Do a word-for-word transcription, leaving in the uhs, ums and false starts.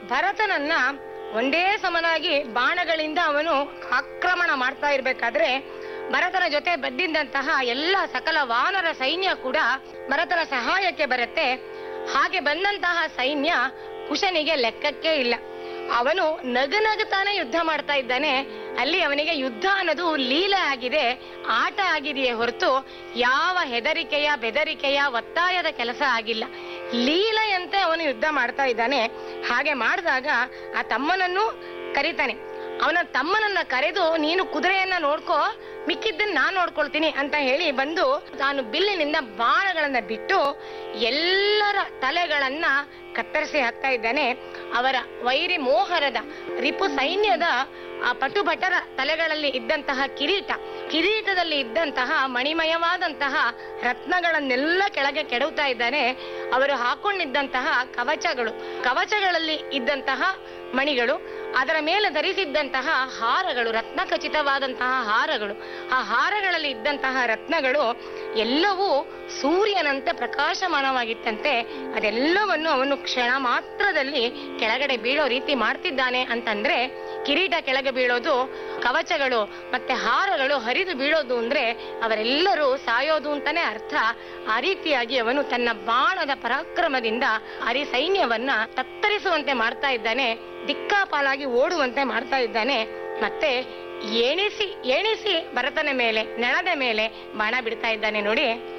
ಭರತನನ್ನ ಒಂದೇ ಸಮನಾಗಿ ಬಾಣಗಳಿಂದ ಅವನು ಆಕ್ರಮಣ ಮಾಡ್ತಾ ಇರ್ಬೇಕಾದ್ರೆ ಭರತನ ಜೊತೆ ಬಂದಿದ್ದಂತಹ ಎಲ್ಲ ಸಕಲ ವಾನರ ಸೈನ್ಯ ಕೂಡ ಭರತನ ಸಹಾಯಕ್ಕೆ ಬರುತ್ತೆ. ಹಾಗೆ ಬಂದಂತಹ ಸೈನ್ಯ ಕುಶನಿಗೆ ಲೆಕ್ಕಕ್ಕೆ ಇಲ್ಲ. ಅವನು ನಗನಗತಾನೆ ಯುದ್ಧ ಮಾಡ್ತಾ ಇದ್ದಾನೆ. ಅಲ್ಲಿ ಅವನಿಗೆ ಯುದ್ಧ ಅನ್ನೋದು ಲೀಲೆ ಆಗಿದೆ, ಆಟ ಆಗಿದೆಯೇ ಹೊರತು ಯಾವ ಹೆದರಿಕೆಯ ಬೆದರಿಕೆಯ ಒತ್ತಾಯದ ಕೆಲಸ ಆಗಿಲ್ಲ. ಲೀಲೆಯಂತೆ ಅವನು ಯುದ್ಧ ಮಾಡ್ತಾ ಇದ್ದಾನೆ. ಹಾಗೆ ಮಾಡಿದಾಗ ಆ ತಮ್ಮನನ್ನು ಕರೀತಾನೆ. ಅವನ ತಮ್ಮನನ್ನ ಕರೆದು, ನೀನು ಕುದುರೆಯನ್ನ ನೋಡ್ಕೋ, ಮಿಕ್ಕಿದ್ದನ್ನ ನಾನ್ ನೋಡ್ಕೊಳ್ತೀನಿ ಅಂತ ಹೇಳಿ ಬಂದು ತಾನು ಬಿಲ್ಲಿನಿಂದ ಬಾಣಗಳನ್ನ ಬಿಟ್ಟು ಎಲ್ಲರ ತಲೆಗಳನ್ನ ಕತ್ತರಿಸಿ ಹಾಕ್ತಾ ಇದ್ದಾನೆ. ಅವರ ವೈರಿ ಮೋಹರದ ರಿಪು ಸೈನ್ಯದ ಆ ಪಟುಭಟರ ತಲೆಗಳಲ್ಲಿ ಇದ್ದಂತಹ ಕಿರೀಟ, ಕಿರೀಟದಲ್ಲಿ ಇದ್ದಂತಹ ಮಣಿಮಯವಾದಂತಹ ರತ್ನಗಳನ್ನೆಲ್ಲ ಕೆಳಗೆ ಕೆಡವುತ್ತಾ ಇದ್ದಾನೆ. ಅವರು ಹಾಕೊಂಡಿದ್ದಂತಹ ಕವಚಗಳು, ಕವಚಗಳಲ್ಲಿ ಇದ್ದಂತಹ ಮಣಿಗಳು, ಅದರ ಮೇಲೆ ಧರಿಸಿದ್ದಂತಹ ಹಾರಗಳು, ರತ್ನ ಖಚಿತವಾದಂತಹ ಹಾರಗಳು, ಆ ಹಾರಗಳಲ್ಲಿ ಇದ್ದಂತಹ ರತ್ನಗಳು ಎಲ್ಲವೂ ಸೂರ್ಯನಂತೆ ಪ್ರಕಾಶಮಾನವಾಗಿತ್ತಂತೆ. ಅದೆಲ್ಲವನ್ನು ಅವನು ಕ್ಷಣ ಮಾತ್ರದಲ್ಲಿ ಕೆಳಗಡೆ ಬೀಳೋ ರೀತಿ ಮಾಡ್ತಿದ್ದಾನೆ. ಅಂತಂದ್ರೆ ಕಿರೀಟ ಕೆಳಗೆ ಬೀಳೋದು, ಕವಚಗಳು ಮತ್ತೆ ಹಾರಗಳು ಹರಿದು ಬೀಳೋದು ಅಂದ್ರೆ ಅವರೆಲ್ಲರೂ ಸಾಯೋದು ಅಂತಾನೆ ಅರ್ಥ. ಆ ರೀತಿಯಾಗಿ ಅವನು ತನ್ನ ಬಾಣದ ಪರಾಕ್ರಮದಿಂದ ಅರಿ ಸೈನ್ಯವನ್ನ ತತ್ತರಿಸುವಂತೆ ಮಾಡ್ತಾ ಇದ್ದಾನೆ, ದಿಕ್ಕಾಪಾಲಾಗಿ ಓಡುವಂತೆ ಮಾಡ್ತಾ ಇದ್ದಾನೆ. ಮತ್ತೆ ಎಣಿಸಿ ಎಣಿಸಿ ಭರತನ ಮೇಲೆ, ನೆಲದ ಮೇಲೆ ಬಾಣ ಬಿಡ್ತಾ ಇದ್ದಾನೆ ನೋಡಿ.